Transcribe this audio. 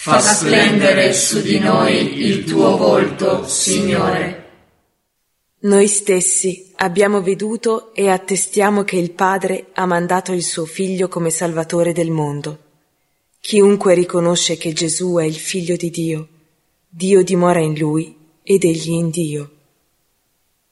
Fa splendere su di noi il tuo volto, Signore. Noi stessi abbiamo veduto e attestiamo che il Padre ha mandato il suo Figlio come Salvatore del mondo. Chiunque riconosce che Gesù è il Figlio di Dio, Dio dimora in lui ed egli in Dio.